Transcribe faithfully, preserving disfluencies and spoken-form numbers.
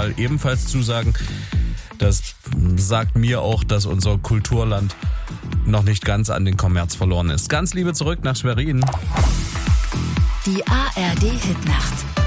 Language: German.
Fall ebenfalls zusagen. Das sagt mir auch, dass unser Kulturland noch nicht ganz an den Kommerz verloren ist. Ganz Liebe zurück nach Schwerin. Die A R D Hitnacht.